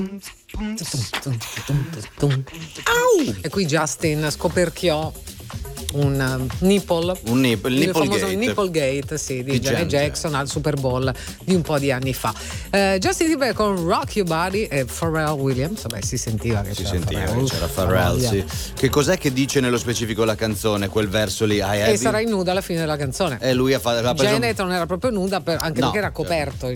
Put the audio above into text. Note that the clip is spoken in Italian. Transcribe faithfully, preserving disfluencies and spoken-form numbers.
E qui Justin scoperchiò un nipple, un nip, il, il nipple famoso gate. Nipplegate, sì, di, Di Janet Janet Jackson al Super Bowl di un po' di anni fa. Eh, Justin Bieber con Rock Your Body e Pharrell Williams, vabbè, si sentiva che si c'era sentiva Pharrell. che c'era Pharrell, sì. Che cos'è che dice nello specifico la canzone, quel verso lì? I E have sarà in nuda alla fine della canzone. E lui ha, fatto, ha preso... Janet non era proprio nuda, per, anche No, perché era coperto